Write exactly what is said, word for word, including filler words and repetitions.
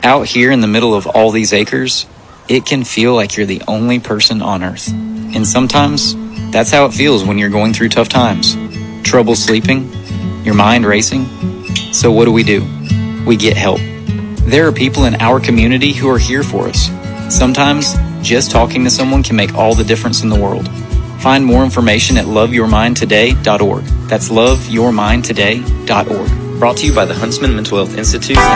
Out here in the middle of all these acres, it can feel like you're the only person on earth. And sometimes, that's how it feels when you're going through tough times. Trouble sleeping, your mind racing. So what do we do? We get help. There are people in our community who are here for us. Sometimes, just talking to someone can make all the difference in the world. Find more information at love your mind today dot org. That's love your mind today dot org. Brought to you by the Huntsman Mental Health Institute and